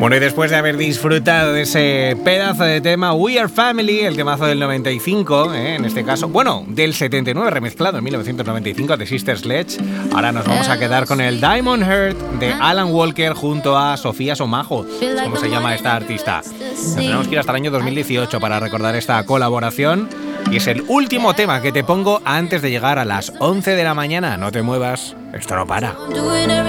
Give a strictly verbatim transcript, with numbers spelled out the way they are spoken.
Bueno, y después de haber disfrutado de ese pedazo de tema, We Are Family, el temazo del noventa y cinco, ¿eh? En este caso, bueno, del setenta y nueve remezclado en mil novecientos noventa y cinco de Sister Sledge, ahora nos vamos a quedar con el Diamond Heart de Alan Walker junto a Sofía Somajo, como se llama esta artista. Nos tenemos que ir hasta el año dos mil dieciocho para recordar esta colaboración y es el último tema que te pongo antes de llegar a las once de la mañana. No te muevas, esto no para.